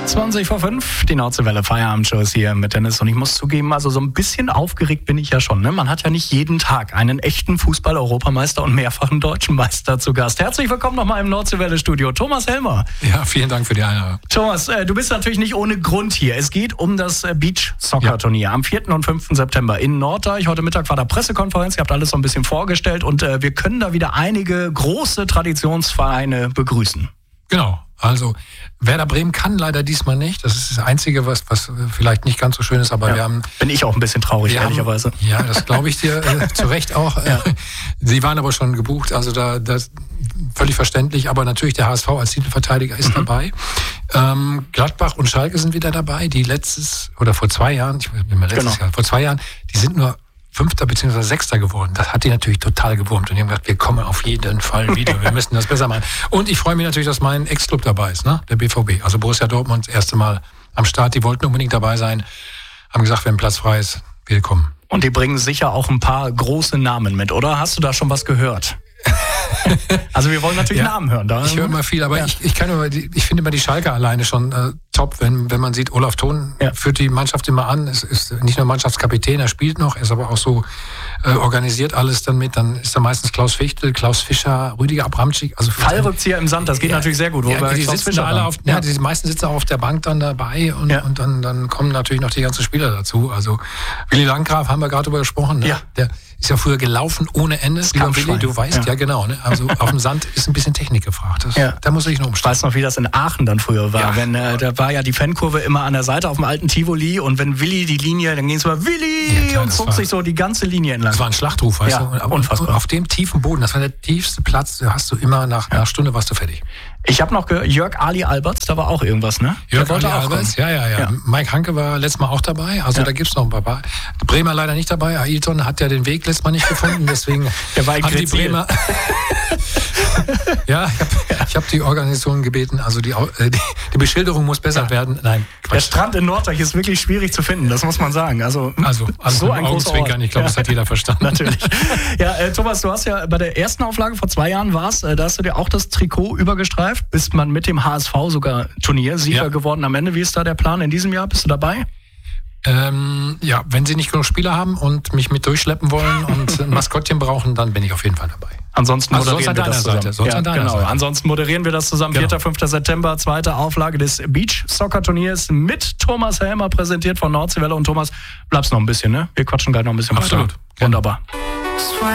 20:05, die Nordseewelle Feierabendshow ist hier mit Dennis und ich muss zugeben, also so ein bisschen aufgeregt bin ich ja schon. Ne? Man hat ja nicht jeden Tag einen echten Fußball-Europameister und mehrfachen deutschen Meister zu Gast. Herzlich willkommen nochmal im Nordseewelle-Studio, Thomas Helmer. Ja, vielen Dank für die Einladung. Thomas, du bist natürlich nicht ohne Grund hier. Es geht um das Beach-Soccer-Turnier am 4. und 5. September in Norddeich. Heute Mittag war da Pressekonferenz, ihr habt alles so ein bisschen vorgestellt und wir können da wieder einige große Traditionsvereine begrüßen. Genau. Also Werder Bremen kann leider diesmal nicht. Das ist das Einzige, was vielleicht nicht ganz so schön ist. Aber wir haben... Bin ich auch ein bisschen traurig, ehrlicherweise. Ja, das glaube ich dir zu Recht auch. Ja. Sie waren aber schon gebucht. Also das völlig verständlich. Aber natürlich der HSV als Titelverteidiger ist dabei. Gladbach und Schalke sind wieder dabei. Die vor 2 Jahren, vor 2 Jahren, die sind nur 5. bzw. 6. geworden. Das hat die natürlich total gewurmt. Und die haben gesagt, wir kommen auf jeden Fall wieder. Wir müssen das besser machen. Und ich freue mich natürlich, dass mein Ex-Club dabei ist, ne? Der BVB. Also Borussia Dortmund, das erste Mal am Start. Die wollten unbedingt dabei sein. Haben gesagt, wenn Platz frei ist, willkommen. Und die bringen sicher auch ein paar große Namen mit, oder? Hast du da schon was gehört? Also wir wollen natürlich Namen hören. Ich höre immer viel, aber ich finde immer die Schalke alleine schon top, wenn man sieht, Olaf Thon führt die Mannschaft immer an, ist nicht nur Mannschaftskapitän, er spielt noch, ist aber auch so organisiert alles dann mit, dann ist da meistens Klaus Fichtel, Klaus Fischer, Rüdiger Abramczyk. Also Fallrückzieher im Sand, das geht natürlich sehr gut. Die sitzen da alle die meisten sitzen auch auf der Bank dann dabei und dann kommen natürlich noch die ganzen Spieler dazu. Also Willi Landgraf haben wir gerade drüber gesprochen, ne? Der ist ja früher gelaufen ohne Ende. Willi, du weißt, genau. Ne? Also auf dem Sand ist ein bisschen Technik gefragt. Da muss ich noch umstellen. Ich weiß noch, wie das in Aachen dann früher war. Ja. Da war ja die Fankurve immer an der Seite auf dem alten Tivoli und wenn Willi die Linie, dann ging es über Willi und zog sich so die ganze Linie entlang. Das war ein Schlachtruf, weißt du? Unfassbar. Und auf dem tiefen Boden, das war der tiefste Platz, da hast du immer nach einer Stunde warst du fertig. Ich habe noch gehört, Jörg Ali Alberts, da war auch irgendwas, ne? Jörg Ali Alberts, ja. Mike Hanke war letztes Mal auch dabei, also da gibt's noch ein paar. Bremer leider nicht dabei, Ailton hat ja den Weg letztes Mal nicht gefunden, deswegen haben die Bremer... ich habe die Organisation gebeten, also die Beschilderung muss besser werden. Nein, Quatsch. Der Strand in Norddeich ist wirklich schwierig zu finden, das muss man sagen. Also so ein großer Ort. Ich glaube, das hat jeder verstanden. Natürlich. Ja, Thomas, du hast ja bei der ersten Auflage vor 2 Jahren da hast du dir auch das Trikot übergestreift, bist man mit dem HSV sogar Turniersieger geworden am Ende. Wie ist da der Plan in diesem Jahr? Bist du dabei? Wenn sie nicht genug Spieler haben und mich mit durchschleppen wollen und ein Maskottchen brauchen, dann bin ich auf jeden Fall dabei. Ansonsten moderieren wir das zusammen. Seite. Ansonsten moderieren wir das zusammen. 4. 5. September, 2. Auflage des Beach-Soccer-Turniers mit Thomas Helmer, präsentiert von Nordseewelle. Und Thomas, bleibst noch ein bisschen, ne? Wir quatschen gleich noch ein bisschen weiter. Absolut. Wunderbar.